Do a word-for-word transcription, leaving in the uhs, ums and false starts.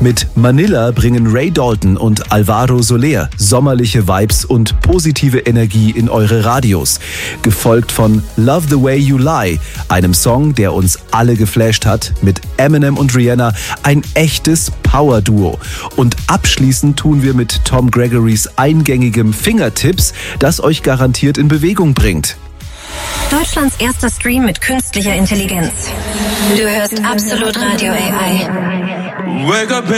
Mit Manila bringen Ray Dalton und Alvaro Soler sommerliche Vibes und positive Energie in eure Radios. Gefolgt von Love the Way You Lie, einem Song, der uns alle geflasht hat, mit Eminem und Rihanna, ein echtes Power-Duo. Und abschließend tun wir mit Tom Gregorys eingängigem Fingertips, das euch garantiert in Bewegung bringt. Deutschlands erster Stream mit künstlicher Intelligenz. Du hörst Absolut Radio A I.